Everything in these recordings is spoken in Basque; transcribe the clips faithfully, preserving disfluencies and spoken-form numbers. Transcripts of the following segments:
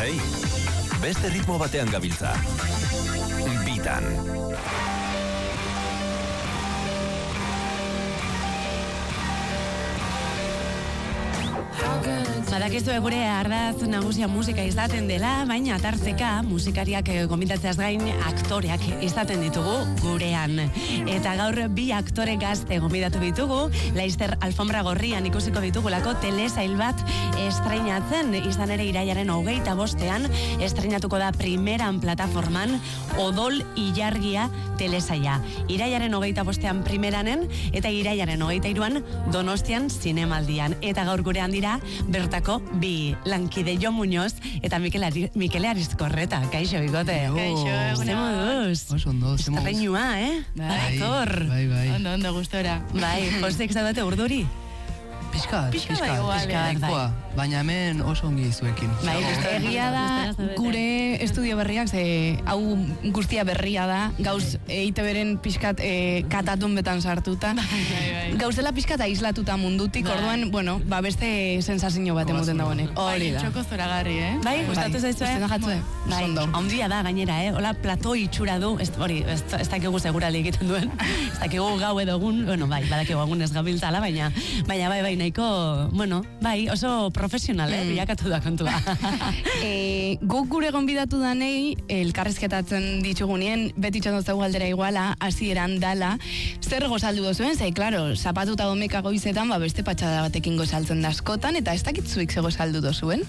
Hei, beste ritmo batean gabiltza. Bitan. Badakizue gure ardaz nagusia musika izaten dela, baina tartzeka musikariak gomendatzeaz gain aktoreak izaten ditugu gurean. Eta gaur bi aktore gazte gomendatu ditugu, Laster Alfombra Gorrian ikusiko ditugulako telesail bat estreinatzen, izan ere irailaren hogeita bostean estreinatuko da primeran plataforman Odol Ilargia telesaila. Irailaren hogeita bostean primeranen eta irailaren hogeita hiruan Donostian zinemaldian. Eta gaur gurean dira bertako bi lankide Jo Muñoz eta Mikel, Ari, Mikel Arizkorreta. Kaixo, bigote. Kaixo, ze moduz. Oso ondo, ze moduz. Estreinua, eh? Bai, Aitor. bai, bai. Ondo, ondo, gustora. Bai, postek zaudete urduri? Piskat, Pixka piskat, bai, igual, piskat, bai. bai. Baina hemen oso ongi zuekin. Bai, Egia da, gure estudio berriak, ze hau guztia berria da, gauz E I Te Beren pixkat e, katatun betan sartuta. Gauzela pixkat aislatuta mundutik, Bai. orduan, bueno, ba beste sensazio bat emoten da honek. Hori da. Txoko zoragarri, eh? Bai, gustatu zaizue? Gustatu jatzue? Bai, Ondo. handia da gainera, eh? Hola, plato itxura du, ez, hori, ez, ez dakigu segurali egiten duen, ez dakigu gau edo egun, bueno, bai, badakigu egun ez gabiltzala, baina, baina bai, bai, nahiko, bueno, bai, oso profesional, eh? Mm. Bilakatu da kontua. E, guk gure gonbidatu danei, elkarrizketatzen ditugunien, beti txandoztegu galdera iguala, hasieran dala, zer gozaldu dozuen, zai, klaro, zapatuta domeka goizetan, ba, beste patxada batekin gozaltzen da askotan, eta ez dakitzuik ze gozaldu dozuen?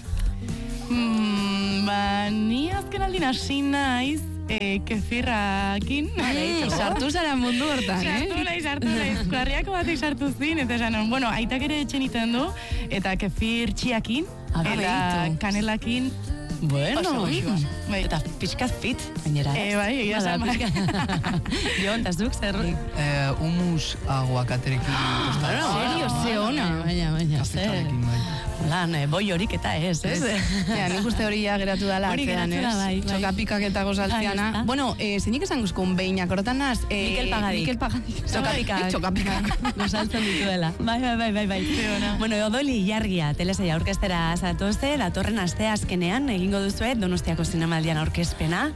Mm, ba, ni azken aldin hasi naiz, e, kefirrakin. Mm, sartu zara mundu hortan, eh? Sartu nahi, sartu nahi. Kuarriako batek sartu zin, eta esan, bueno, aitak ere etxen iten du, eta kefir txiakin, Ah, eta beitu. kanelakin, Bueno, oso goxua. Bai. eta pixkaz fit, gainera. Eh, bai, egia Bada, esan, bai. pixka- Jo, eta zuk zer? Eh, humus aguakaterekin. Bueno, Serio, ze ona. Baina, baina, ze. Kafetalekin, bai. Lan, eh, boi horik eta ez, ez? Ja, nik uste hori ja geratu dala Hori atzean, geratu da, ez? bai, bai. Txokapikak eta Bai, gozaltzeana. ez da. Bueno, eh, zeinik esan guzkun behinak, horretan naz? Eh, Mikel Pagadik. Mikel Pagadik. Txokapikak. Txokapikak. Gozaltzen dituela. Bai, bai, bai, bai, bai. ona. Bueno, Odol Ilargia telesaila aurkeztera zatozte, datorren aste azkenean egingo duzue Donostiako zinemaldian aurkezpena.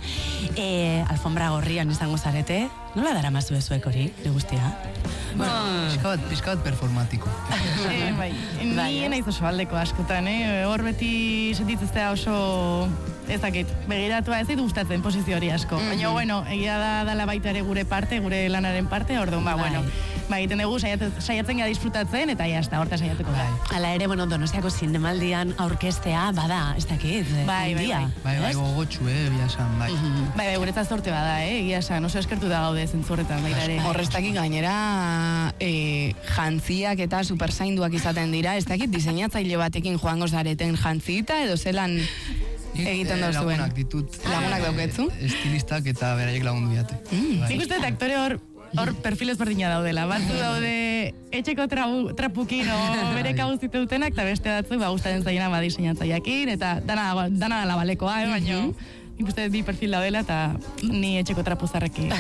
E, Alfombra Gorrian izango zarete. Nola daramazu zuek hori, de guztia? Bueno, pixka bat, pixka bat performatiko. Eh, bai, ni Bai, eh? naiz oso aldeko askotan, eh? Hor beti sentitzeztea oso, ez dakit, begiratua ez dit gustatzen posizio hori asko. Baina, bueno, egia da dala baita ere gure parte, gure lanaren parte, orduan, ba, Bai. bueno, ba, egiten dugu saiatzen, saiatzen gara disfrutatzen, eta ja, hasta horta saiatuko da. Hala ere, bueno, Donostiako zinemaldian aurkeztea, bada, ez dakit, Bai, bai, handia, Bai, bai, ez? gogotxu, eh, biasan, bai. Bai, bai, guretzat zorte bada, eh? Egia esan, oso eskertu da gaude zentzurretan, baita ere. Horreztakik gainera e, jantziak eta superzainduak izaten dira, ez dakit diseinatzaile batekin joango zareten jantzita edo zelan egiten Eh, dozuen. Lagunak ditut. Lagunak eh, dauketzu? Estilistak eta beraiek lagundu diate. Mm. Bai. Nik uste dut aktore hor hor perfil ezberdina daudela. Batzu daude etxeko trabu, trapukin o bere kabuz dutenak, eta beste batzu ba, gustatzen zaiena ba, diseinatzaileekin, eta dana, dana dala balekoa, eh, baina nik uste dut bi perfil daudela, eta ni etxeko trapuzarrekin.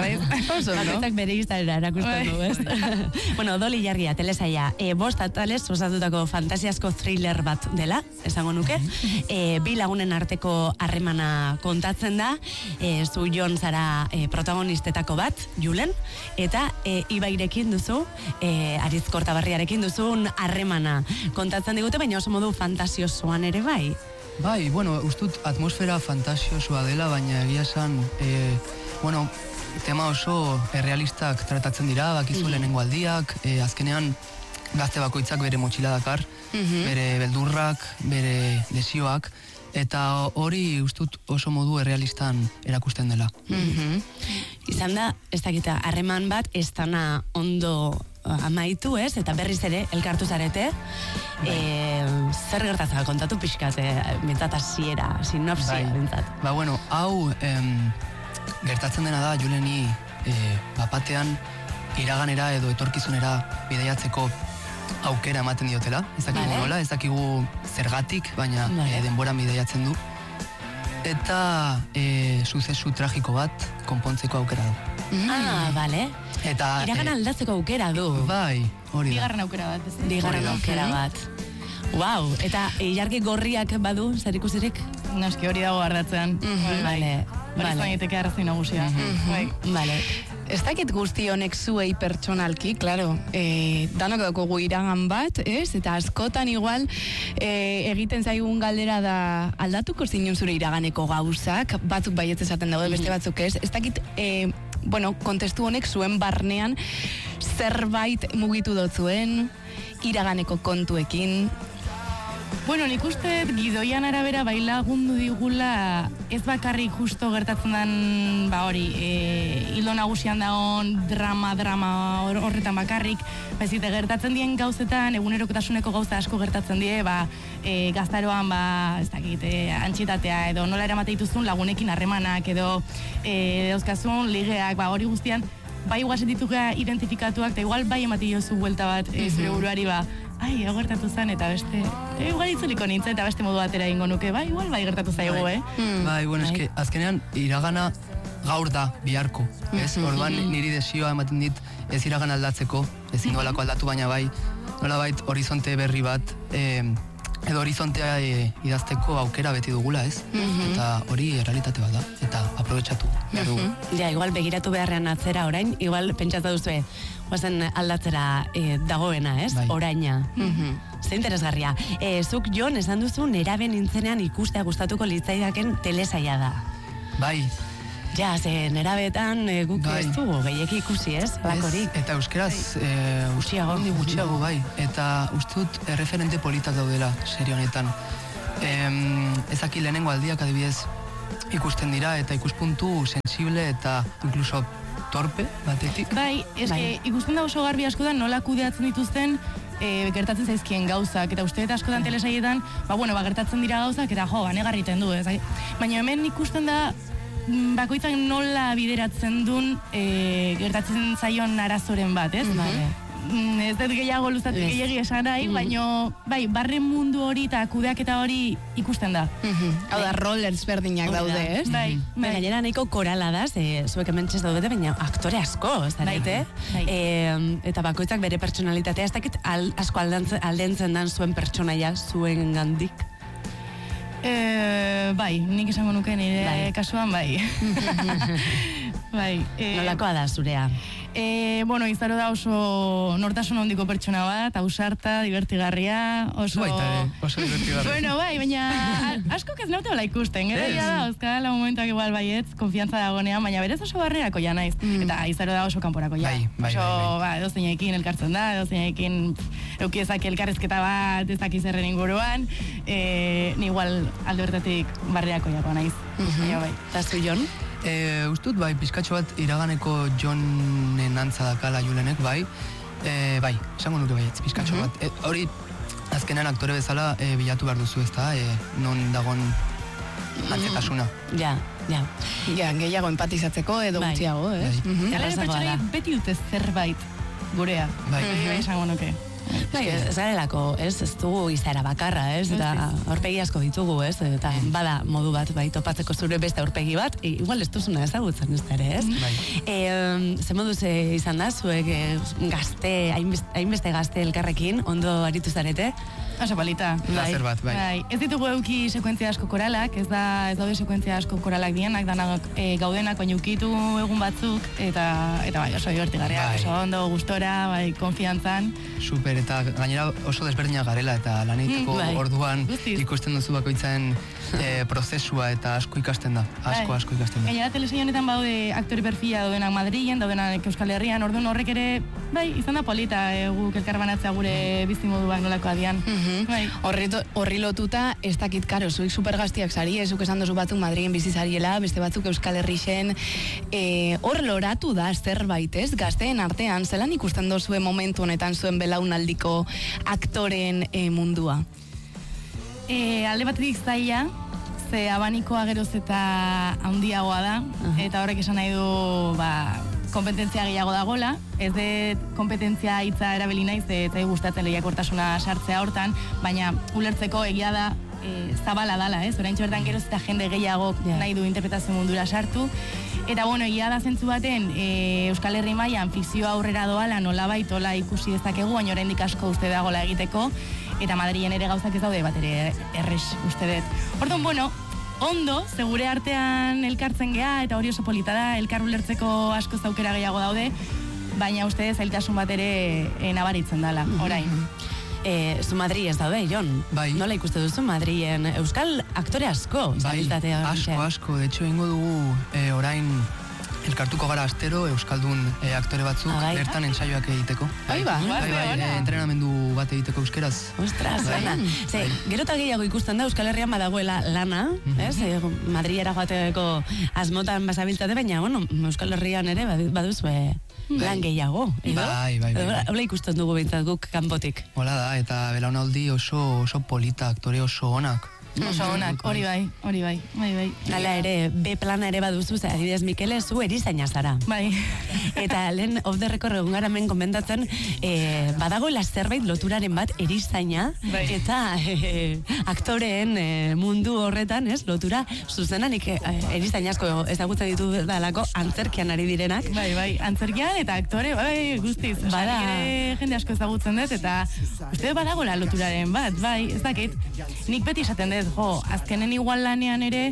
Oso, no? Bakoitzak bere iztarera erakusten du, ez? Bueno, Odol Ilargia telesaila, e, bost atalez osatutako fantasiazko thriller bat dela, esango nuke. E, bi lagunen arteko harremana kontatzen da, e, zu Jon zara e, protagonistetako bat, Julen, eta e, Ibairekin duzu, e, Ariz Kortabarriarekin duzun harremana kontatzen digute, baina oso modu fantasiosoan ere bai. Bai, bueno, ustut atmosfera fantasiosoa dela, baina egia esan, e, bueno, tema oso errealistak tratatzen dira, bakizu lehenengo aldiak, e, azkenean gazte bakoitzak bere motxila dakar, bere beldurrak, bere lesioak, eta hori ustut oso modu errealistan erakusten dela. Mhm. Izan da, ez dakita, harreman bat ez dana ondo amaitu, ez? Eta berriz ere, elkartu zarete. E, zer gertatzen kontatu pixkat, e, bintzat hasiera, sinopsia, Bai. bintzat. Ba, bueno, hau em, gertatzen dena da Juleni e, bapatean iraganera edo etorkizunera bidaiatzeko aukera ematen diotela. Ez dakigu Vale. nola, ez dakigu zergatik, baina Vale. e, denboran bidaiatzen du. Eta e, suzesu tragiko bat konpontzeko aukera du. Ah, bale. Eta, Iragan e, aldatzeko aukera du. Bai, hori da. Bigarren aukera bat, ez da? Bigarren hori da. aukera bat. Wow, eta ilargi gorriak badu, zer ikusirik? Noski hori dago ardatzean. Vale, Hori vale. zaineteke arrazoi nagusia. Bai. Vale. Ez dakit guzti honek zuei pertsonalki, claro, e, danok daukogu iragan bat, ez? Eta askotan igual e, egiten zaigun galdera da aldatuko zinun zure iraganeko gauzak, batzuk baietz esaten daude, beste batzuk ez. Ez dakit, e, bueno, kontestu honek zuen barnean zerbait mugitu dotzuen, iraganeko kontuekin. Bueno, nik uste gidoian arabera bai lagundu digula ez bakarrik justo gertatzen den ba hori, e, hildo nagusian dagoen drama, drama hor- horretan bakarrik, bezite gertatzen dien gauzetan, egunerokotasuneko gauza asko gertatzen die, ba, e, gaztaroan, ba, ez dakit, e, antxitatea edo nola eramate dituzun lagunekin harremanak edo e, dauzkazun ligeak, ba, hori guztian, bai guazen dituga identifikatuak, eta igual bai emati jozu buelta bat e, zure buruari, ba, ai, hau gertatu zen, eta beste, e, igual itzuliko nintzen, eta beste modu batera ingo nuke, bai, igual bai gertatu zaigu, eh? Bai, bueno, eske, azkenean, iragana gaur da, biharko, ez? Orduan, niri desioa ematen dit, ez iragan aldatzeko, ezin nolako aldatu, baina bai, nolabait horizonte berri bat, eh, edo horizontea e, idazteko aukera beti dugula, ez? Eta hori realitate bat da, eta aprobetxatu behar dugu. Ja, igual begiratu beharrean atzera orain, igual pentsatu duzue, guazen aldatzera e, dagoena, ez? Bai. Oraina. Ze interesgarria. E, zuk, Jon, esan duzu, nerabe nintzenean ikustea gustatuko litzaidaken telesaia da. Bai, Ja, ze nerabetan e, guk Bai. ez dugu, gehieki ikusi, ez? Alakorik. ez, eta euskeraz eh, Gutxiago. handi gutxiago, bai. Eta uste dut erreferente politak daudela serie honetan. Em, ezaki lehenengo aldiak adibidez ikusten dira, eta ikuspuntu sensible eta incluso torpe batetik. Bai, eske, Bai. ikusten da oso garbi askotan nola kudeatzen dituzten e, gertatzen zaizkien gauzak, eta uste eta askotan telesaietan, ba, bueno, ba, gertatzen dira gauzak, eta jo, ba, negarriten du, ez? Baina hemen ikusten da, mm, bakoitzak nola bideratzen duen e, gertatzen zaion arazoren bat, ez? Vale. Mm, Ez dut gehiago luzatu Ez. gehiagi esan nahi, baina, bai, barren mundu hori eta kudeaketa hori ikusten da. Hau da, rollers berdinak Hori da. daude, ez? Bai, Bai, gainera nahiko korala da, ze zuek hemen txez daudete, baina aktore asko, zarete. Bai, bai. E, eta bakoitzak bere pertsonalitatea, ez dakit al, asko aldentzen, aldentzen dan zuen pertsonaia zuen gandik. E, bai, nik esango nuke nire Bai. kasuan, bai. bai. e, Nolakoa da zurea? E, bueno, Izaro da oso nortasun handiko pertsona bat, ausarta, divertigarria, oso... Baita ere, oso divertigarria. Bueno, bai, baina a- askok ez naute hola ikusten, gero ja da, euskadala momentuak igual baietz, konfiantza dagonean, baina berez oso barrerako ja naiz. Eta Izaro da oso kanporako ja. Bai, bai, oso, bai, ba, edozeinekin elkartzen da, edozeinekin euki ezak elkarrezketa bat, ez dakiz erren inguruan, e, ni igual alde horretatik barrerako jako naiz. Baina bai. Eta zu, Jon? E, ustut, bai, pizkatxo bat iraganeko Jonen antza dakala Julenek, bai. E, bai, esango nuke baietz, pizkatxo bat. E, hori, azkenean aktore bezala e, bilatu behar duzu, ez da, e, non dagon antzetasuna. Ja, ja. Ja, gehiago empatizatzeko edo Bai. gutxiago, ez? Bai. Mhm. Hala ere Errazagoa pertsonaiek da. beti dute zerbait gurea. Bai. Hori bai esango nuke. Bai, ez garelako, ez, ez dugu izaera bakarra, ez, eta aurpegi asko ditugu, ez, eta bada modu bat, bai, topatzeko zure beste aurpegi bat, e, igual ez duzuna ezagutzen, ez da ere, ez? Bai. E, ze moduz e, izan da, zuek e, gazte, hainbeste, hainbeste gazte elkarrekin, ondo aritu zarete? Oso palita. Plazer bat, bai. Bai, ez ditugu euki sekuentzia asko koralak, ez da ez daude sekuentzia asko koralak dienak, danak e, gaudenak baina ukitu egun batzuk, eta eta bai, oso divertigarria, Bai. oso ondo, gustora, bai, konfiantzan. Super, eta gainera oso desberdinak garela, eta lan egiteko Mm, bai. orduan Guztiz. ikusten duzu bakoitzaren e, prozesua, eta asko ikasten da, asko, Bai. asko ikasten da. Gainera telesaio honetan baude aktore perfila daudenak Madrilen, daudenak Euskal Herrian, orduan horrek ere, bai, izan da polita, e, guk elkarbanatzea gure bizimoduak nolako adian. Bai. Horri, to- horri lotuta, ez dakit, karo, zuik supergaztiak zari, ezuk esan duzu batzuk Madrilen bizi zariela, beste batzuk Euskal Herrixen, e, hor loratu da zerbait, ez? Gazteen artean, zelan ikusten dozue momentu honetan zuen belaunaldiko aktoren e, mundua? E, alde batetik zaila, ze abanikoa geroz eta handiagoa da, eta horrek esan nahi du, ba, kompetentzia gehiago dagola, ez dut kompetentzia hitza erabili naiz, ez zai gustatzen lehiakortasuna sartzea hortan, baina ulertzeko egia da e, zabala dala, ez? Oraintxe bertan geroz eta jende gehiago Ja. nahi du interpretazio mundura sartu, eta bueno, egia da zentzu baten, e, Euskal Herri mailan fikzioa aurrera doala nolabait hola ikusi dezakegu, baina oraindik asko uste dagola egiteko, eta Madrilen ere gauzak ez daude bat ere errex uste dut. Orduan, bueno, ondo, segure artean elkartzen gea, eta hori oso polita da, elkar ulertzeko asko zaukera gehiago daude, baina uste zailtasun bat ere e, nabaritzen dela, orain. E, zu Madri ez daude, Jon? Bai. Nola ikuste duzu Madrien? Euskal aktore asko, Bai, asko, asko. De hecho, ingo dugu e, orain elkartuko gara astero Euskaldun e, aktore batzuk ah, bai? bertan ensaioak egiteko. Bai, ba. Bai, bai, e, entrenamendu bat egiteko euskeraz. Ostras, bai. lana. Ze, gero eta gehiago ikusten da Euskal Herrian badagoela lana, mm-hmm. ez? E, Madriera joateko asmotan basabiltzate, baina, bueno, Euskal Herrian ere baduzue lan gehiago, edo? Bai, bai, bai. bai. Hola ikusten dugu bintzat guk kanpotik. Hola da, eta belaunaldi oso, oso polita, aktore oso onak. Oso onak, hori bai, hori bai, bai, bai. Hala ere, B plana ere baduzu, ze adibidez Mikele, zu erizaina zara. Bai. Eta lehen off the record egun gara hemen komentatzen, e, badagoela zerbait loturaren bat erizaina, bai. eta e, aktoreen e, mundu horretan, ez, lotura zuzenanik e, erizaina asko ezagutzen ditu dalako antzerkian ari direnak. Bai, bai, antzerkian eta aktore, bai, guztiz. Bada. Ere jende asko ezagutzen dut, eta uste badagoela loturaren bat, bai, ez dakit. Nik beti esaten dut, jo, azkenen igual lanean ere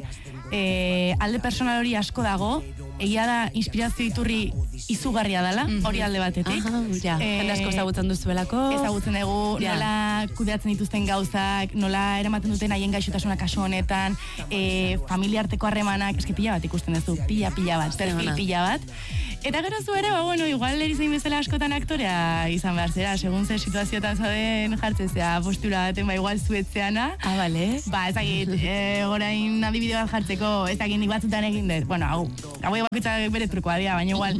e, alde personal hori asko dago, egia da inspirazio iturri izugarria dela, hori alde batetik. Aha, ja, e, jende asko ezagutzen duzuelako. Ezagutzen dugu, ja. Nola kudeatzen dituzten gauzak, nola eramaten duten haien gaixotasunak kasu honetan, e, familiarteko harremanak, eski pila bat ikusten duzu, pila, pila bat, perfil pila bat. Eta gero zu ere, ba, bueno, igual erizain bezala askotan aktorea izan behar zera, segun ze situazioetan zauden jartzezea postura baten, ba, igual zuetzeana. Ah, bale. Ba, ez dakit, e, orain adibide bat jartzeko, ez dakit nik batzutan egin dut. Bueno, hau, hau bakoitzak bere trukoa dira, baina igual,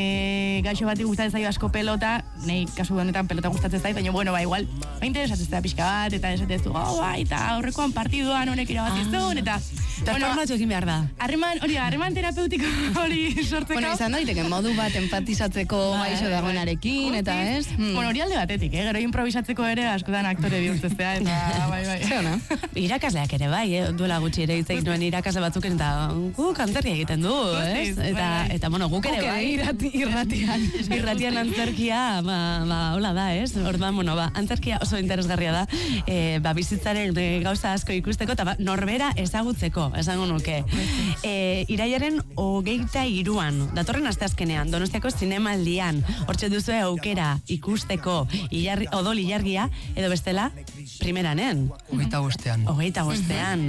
e, gaixo bati gustatzen zaio asko pelota, nei kasu honetan pelota gustatzen zait, baina bueno, ba, igual, ba, interesatzen zait pixka bat, eta esatez du, oh, ba, eta aurrekoan partiduan honek irabazi zuen, eta... Eta bueno, formatu egin behar da. Harreman, hori, harreman terapeutiko hori sortzeko. Bueno, izan daiteke modu bat empatizatzeko gaixo dagoenarekin, eta ez? Hmm. Bueno, hori alde batetik, eh? Gero improvisatzeko ere askotan aktore bihurtzeztea, eta bai, bai. Zeona? Irakasleak ere bai, eh? Duela gutxi ere hitz egin nuen irakasle batzuken, eta guk antzerkia egiten du, ez? Eta, eta bueno, guk ere bai. Irrati, irratian. Irratian antzerkia, ba, ba, hola da, ez? Orduan, bueno, ba, antzerkia oso interesgarria da, e, ba, bizitzaren e, gauza asko ikusteko, eta ba, norbera ezagutzeko, esango nuke. E, iraiaren hogeita iruan, datorren asteazkenean, Donostiako zinemaldian, hortxe duzu aukera ikusteko ilarri, odol ilargia, edo bestela, primeranen. Hogeita bostean. Hogeita bostean.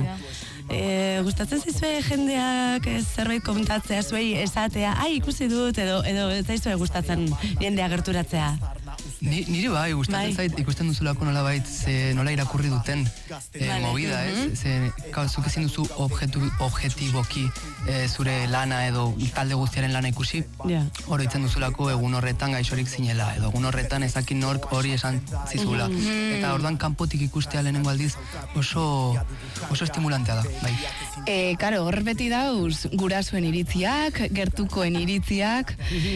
E, gustatzen zizue jendeak zerbait komentatzea, zuei esatea, ai, ikusi dut, edo, edo ez zaizue gustatzen jendea gerturatzea? Ni, niri bai, gustatzen bai. zait, ikusten duzulako nola bait, ze nola irakurri duten e, Vale. movida, ez? Ze, kau, zuk ezin duzu objektu, objektiboki e, zure lana edo talde guztiaren lana ikusi, Ja. oroitzen duzulako egun horretan gaixorik zinela, edo egun horretan ezakin nork hori esan zizula. Eta orduan kanpotik ikustea lehenengo aldiz oso, oso estimulantea da, bai. E, karo, hor beti dauz gurasoen iritziak, gertukoen iritziak,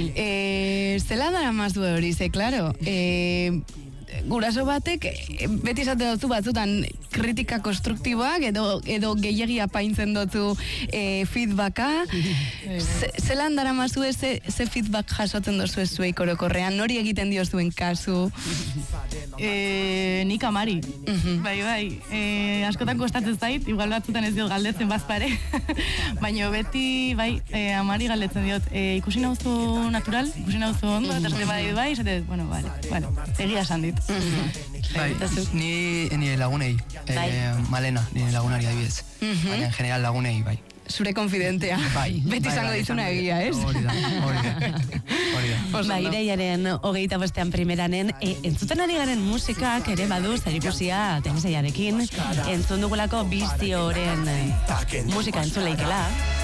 e, zela dara mazue hori, ze, klaro, e, guraso batek e, beti esaten dutzu batzutan kritika konstruktiboak edo, edo gehiagi apaintzen dutzu e, feedbacka. Ze, zelan dara mazue ze, ze feedback jasotzen dozu ez zuei korokorrean, nori egiten dio zuen kasu? E, nik amari. Bai, bai. E, askotan kostatzen zait, igual batzutan ez diot galdetzen bazpare. Baina beti, bai, e, amari galdetzen diot. E, ikusi nauzu natural, ikusi nauzu ondo, eta esate bai, bai, esate, bueno, vale, vale, egia esan dit. Bai, ni nire lagunei, Bai. eh, Malena, nire lagunari adibidez. Baina en general lagunei, bai. Zure konfidentea. Bai. Beti izango bai, dizuna esan egia, ez? Hori da, hori da. Hori da. Ba, iraiaren hogeita bostean primeranen, e, entzuten ari garen musikak ere badu zerikusia tenisaiarekin, entzun dugulako biztioren e, musika entzun leikela.